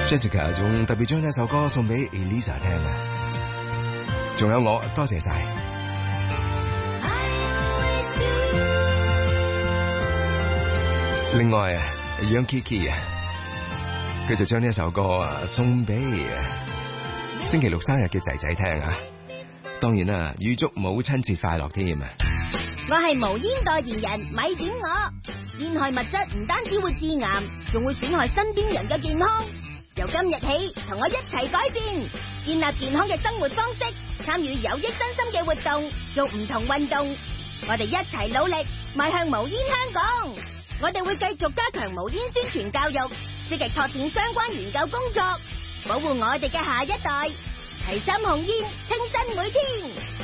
Jessica 仲特別將呢首歌送俾 Elisa 聽啊，仲有我多謝晒。另外啊，楊 Kiki 啊，佢就將呢首歌送俾星期六生日嘅仔仔聽啊。當然啦，預祝母親節快樂添啊！ 我係無煙代言人，咪點我。煙害物質唔單止會致癌，仲會損害身邊人嘅健康。由今日起，同我一齊改變，建立健康嘅生活方式，參與有益身心嘅活動，做唔同運動。我哋一齊努力，邁向無煙香港。我哋會繼續加強無煙宣傳教育，積極拓展相關研究工作，保護我哋嘅下一代，齊心控煙，清新每天。